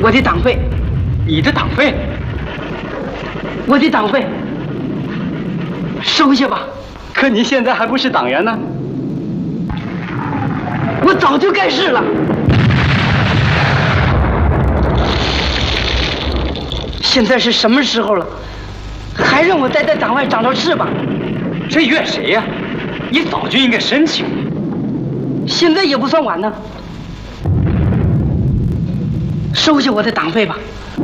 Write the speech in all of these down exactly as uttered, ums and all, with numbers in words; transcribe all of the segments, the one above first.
我的党费。 你的党费？ 我的党费，收下吧。 可你现在还不是党员呢。 我早就该是了。现在是什么时候了，还让我待在党外长着翅膀？ 这怨谁呀？你早就应该申请。 现在也不算晚呢。收下我的党费吧。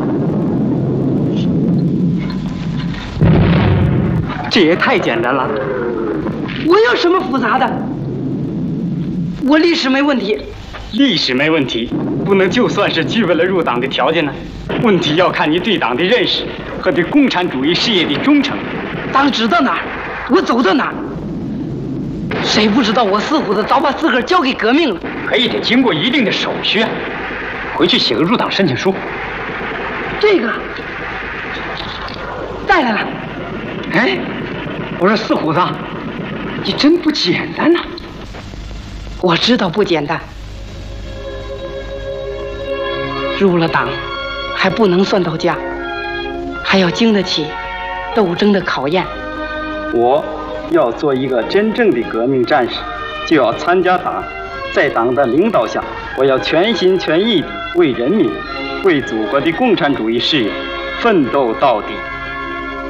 这也太简单了。 我有什么复杂的？我历史没问题。 历史没问题，不能就算是具备了入党的条件呢。问题要看你对党的认识和对共产主义事业的忠诚。 党指到哪儿，我走到哪儿。谁不知道我四虎子早把自个儿交给革命了？ 可也得经过一定的手续啊。回去写个入党申请书。 这个带来了。 哎，我说四虎子，你真不简单呐！ 我知道不简单。入了党，还不能算到家，还要经得起斗争的考验。 我要做一个真正的革命战士，就要参加党，在党的领导下，我要全心全意地为人民、为祖国的共产主义事业奋斗到底。